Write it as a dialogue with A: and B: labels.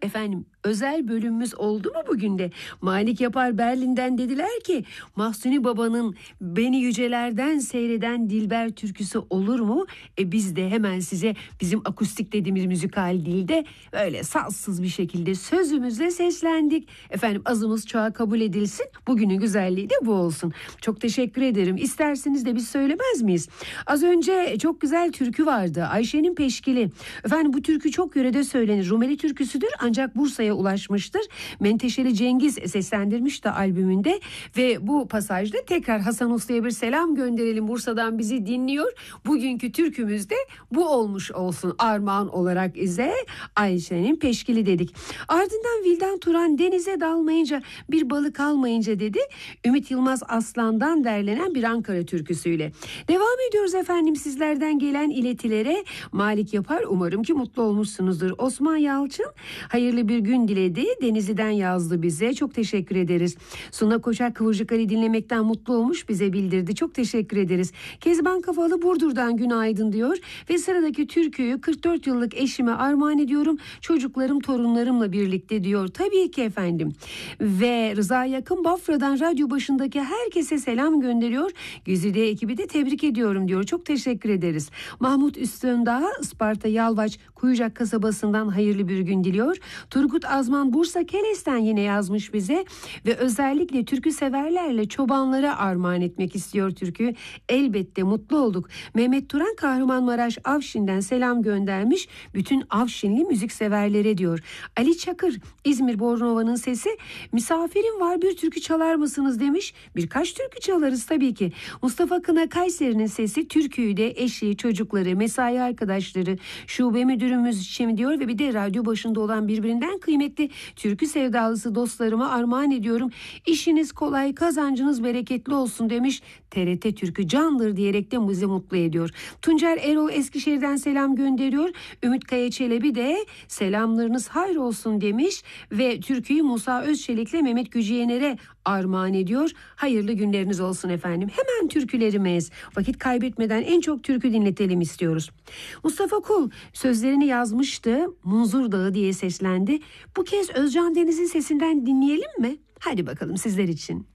A: Efendim, özel bölümümüz oldu mu bugün de? Malik Yapar Berlin'den dediler ki Mahsuni Baba'nın Beni Yücelerden Seyreden Dilber türküsü olur mu? Biz de hemen size bizim akustik dediğimiz müzikal dilde öyle sazsız bir şekilde sözümüzle seslendik. Efendim, azımız çoğa kabul edilsin. Bugünün güzelliği de bu olsun. Çok teşekkür ederim. İsterseniz de biz söylemez miyiz? Az önce çok güzel türkü vardı. Ayşe'nin Peşkili. Efendim, bu türkü çok yörede söylenir. Rumeli türküsüdür ancak Bursa'ya ulaşmıştır. Menteşeli Cengiz seslendirmiş de albümünde ve bu pasajda tekrar Hasan Usta'ya bir selam gönderelim. Bursa'dan bizi dinliyor. Bugünkü türkümüz de bu olmuş olsun. Armağan olarak bize Ayşe'nin Peşkili dedik. Ardından Vildan Turan denize dalmayınca bir balık almayınca dedi. Ümit Yılmaz Aslan'dan derlenen bir Ankara türküsüyle. Devam ediyoruz efendim sizlerden gelen iletilere. Malik Yapar, umarım ki mutlu olmuşsunuzdur. Osman Yalçın hayırlı bir gün diledi. Denizli'den yazdı bize. Çok teşekkür ederiz. Suna Koçak Kıvırcık Ali dinlemekten mutlu olmuş, bize bildirdi. Çok teşekkür ederiz. Kezban Kafalı Burdur'dan günaydın diyor. Ve sıradaki türküyü 44 yıllık eşime armağan ediyorum. Çocuklarım, torunlarımla birlikte diyor. Tabii ki efendim. Ve Rıza Yakın Bafra'dan radyo başındaki herkese selam gönderiyor. Güzide ekibi de tebrik ediyorum diyor. Çok teşekkür ederiz. Mahmut Üstündağ Isparta Yalvaç Kuyucak kasabasından hayırlı bir gün diliyor. Turgut Azman Bursa Keles'ten yine yazmış bize ve özellikle türkü severlerle çobanlara armağan etmek istiyor türkü. Elbette mutlu olduk. Mehmet Turan Kahramanmaraş Avşin'den selam göndermiş bütün Avşinli müzik severlere diyor. Ali Çakır İzmir Bornova'nın sesi, misafirim var bir türkü çalar mısınız demiş. Birkaç türkü çalarız tabii ki. Mustafa Kına Kayseri'nin sesi, türküyü de eşi, çocukları, mesai arkadaşları, şube müdürümüz için diyor ve bir de radyo başında olan birbirinden kıymetli türkü sevdalısı dostlarıma armağan ediyorum. İşiniz kolay, kazancınız bereketli olsun demiş. TRT Türkü candır diyerek de bizi mutlu ediyor. Tuncer Erol Eskişehir'den selam gönderiyor. Ümit Kaya Çelebi de selamlarınız hayır olsun demiş ve türküyü Musa Özçelik'le Mehmet Gücüyener'e armağan ediyor. Hayırlı günleriniz olsun efendim. Hemen türkülerimiz. Vakit kaybetmeden en çok türkü dinletelim istiyoruz. Mustafa Kul sözlerini yazmıştı. Munzur Dağı diye seslendi. Bu kez Özcan Deniz'in sesinden dinleyelim mi? Hadi bakalım sizler için.